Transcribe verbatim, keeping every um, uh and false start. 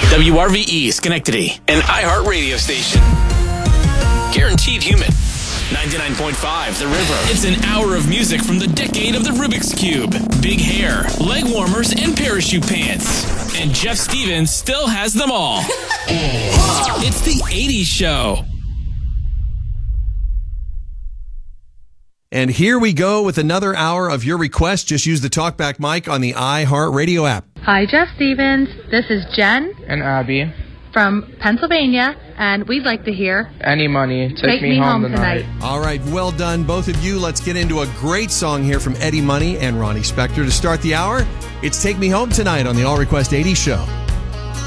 W R V E Schenectady, an iHeart radio station. Guaranteed human. ninety-nine point five The River. It's an hour of music from the decade of the Rubik's Cube, big hair, leg warmers, and parachute pants. And Jeff Stevens still has them all. It's the eighties Show. And here we go with another hour of your request. Just use the TalkBack mic on the iHeart Radio app. Hi, Jeff Stevens. This is Jen And Abby. from Pennsylvania, and we'd like to hear Any Money, Take, Me, Home, tonight. All right, well done, both of you. Let's get into a great song here from Eddie Money and Ronnie Spector to start the hour. It's Take Me Home Tonight on the All Request eighties Show.